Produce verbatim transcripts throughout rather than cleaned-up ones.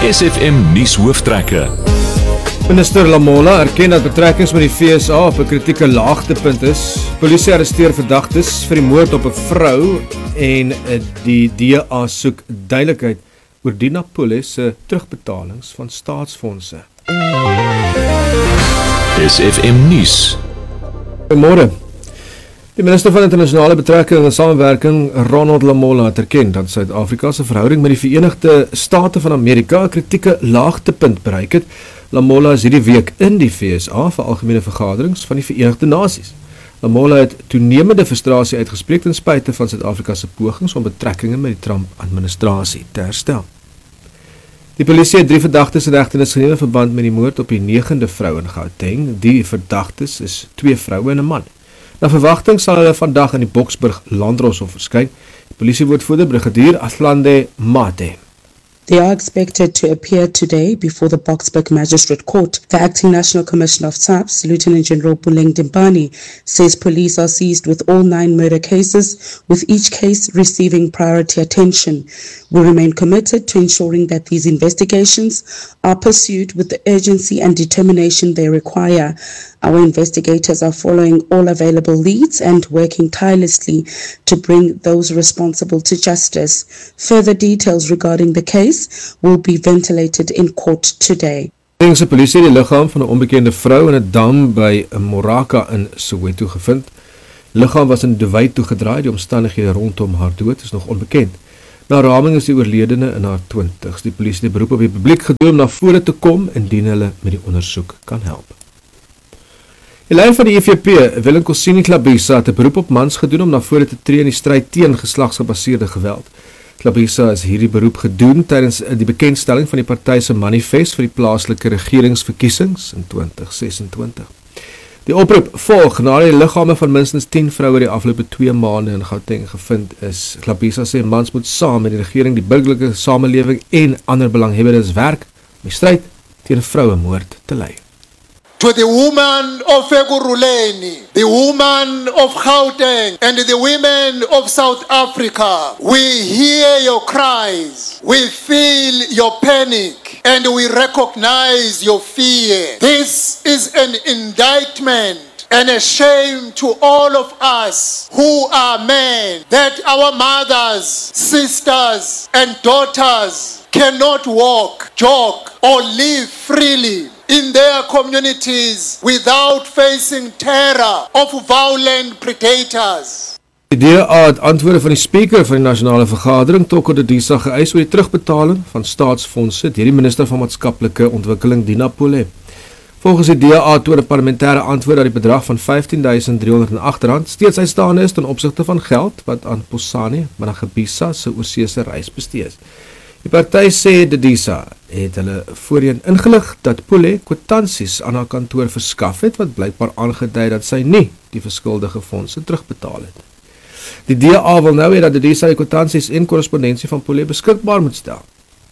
S F M nuus hooftrekke. Minister Lamola erken dat betrekkings met die V S A op 'n kritieke laagtepunt is. Polisie arresteer verdagtes vir die moord op 'n vrou en die D A soek duidelikheid oor Dina Pule se terugbetalings van staatsfondse. S F M nuus. Goeiemôre. Die minister van internasionale betrekkinge en samewerking, Ronald Lamola, het erken dat Suid-Afrika se verhouding met die Verenigde State van Amerika 'n kritieke laagtepunt bereik het. Lamola is hierdie week in die V S A vir algemene vergaderings van die Verenigde Nasies. Lamola het toenemende frustrasie uitgespreek ten spyte van Suid-Afrika se pogings om betrekkinge met die Trump-administrasie te herstel. Die polisie het drie verdagtes in hegtenis geneem in verband met die moord op die negende vrou in Gauteng. Die verdagtes is twee vroue en 'n man. Na verwagting sal hulle vandag in die Boksburg Landdroshof verskyn. Die polisiewoordvoerder Brigadier Athlande Mate. They are expected to appear today before the Boksburg Magistrate Court. The Acting National Commissioner of S A P S, Lieutenant General Buleng Dimbani, says police are seized with all nine murder cases, with each case receiving priority attention. We remain committed to ensuring that these investigations are pursued with the urgency and determination they require. Our investigators are following all available leads and working tirelessly to bring those responsible to justice. Further details regarding the case will be ventilated in court today. Die polisie het die liggaam van 'n onbekende vrou in 'n dam by Moraka in Soweto gevind. Die liggaam was in Dubai toegedraai. Die omstandighede rondom haar dood is nog onbekend. Na raming is die oorledene in haar twintigs. Die polisie het beroep op die publiek gedoen om na vore te kom indien hulle met die ondersoek kan help. Die leier van die E V P, Willem Klabisa, het 'n beroep op mans gedoen om na vore te tree in die stryd teen geslagsgebaseerde geweld. Klabisa is hierdie beroep gedoen tydens die bekendstelling van die party se manifest vir die plaaslike regeringsverkiesings in twintig sesentwintig. Die oproep volg nadat die liggame van minstens tien vroue die afgelope twee maande in Gauteng gevind is. Klabisa sê mans moet saam met die regering, die burgerlike samelewing en ander belanghebbendes werk om die stryd teen vrouemoord te lei. To the woman of Ekurhuleni, the woman of Gauteng, and the women of South Africa, we hear your cries, we feel your panic, and we recognize your fear. This is an indictment and a shame to all of us who are men, that our mothers, sisters, and daughters cannot walk, jog, or live freely in their communities without facing terror of violent predators. Die D A het antwoorde van die speaker van die nasionale vergadering, Toko Dadisa, geëis oor die terugbetaling van staatsfondse deur die minister van maatskaplike ontwikkeling, Dina Pule. Volgens die D A toon 'n parlementêre antwoord dat die bedrag van vyftien duisend driehonderd en agt rand steeds uitstaande is ten opsigte van geld wat aan Posani Managabisa se oorsese reis bestee is. Die party sê Dadisa het hulle voorheen ingelig dat Pule kwitansies aan haar kantoor verskaf het wat blykbaar aangedui dat sy nie die verskuldige fondse terugbetaal het. Die D A wil nou hê dat Dadisa die kwitansies en korrespondensie van Pule beskikbaar moet stel.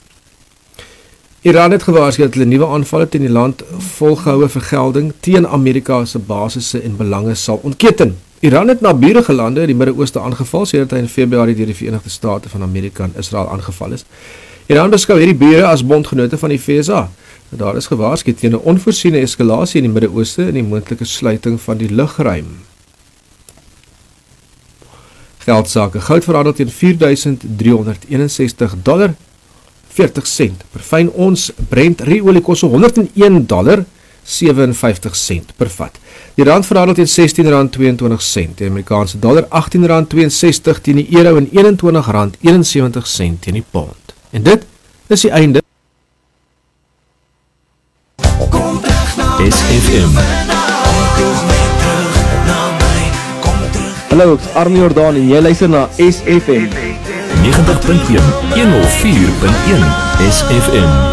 Iran het gewaarsku dat hulle nuwe aanvalle teen die land volgehoue vergelding teen Amerika se basisse en belange sal ontketen. Iran het na buurige lande in die Midde-Ooste aangeval sedert hy in Februarie deur die Verenigde State van Amerika en Israel aangeval is. Iran beskou hierdie bure as bondgenote van die V S A. Daar is gewaarsku teen 'n onvoorsiene eskalasie in die Midde-Ooste en die moontlike sluiting van die lugruim. Geldsake: goud verhandel teen vier duisend driehonderd eenensestig dollar veertig sent per fyn ons. Brent ruolie kos honderd en een dollar sewenvyftig sent per vat. Die rand verhandel teen sestien rand tweeëntwintig sent, die Amerikaanse dollar agttien rand tweeënsestig teen die euro en eenentwintig rand eenensewentig sent teen die pond. En dit is die einde. S F M. Hallo, ek is Arnie Jordaan en jy luister na S F M negentig punt een, honderd vier punt een S F M.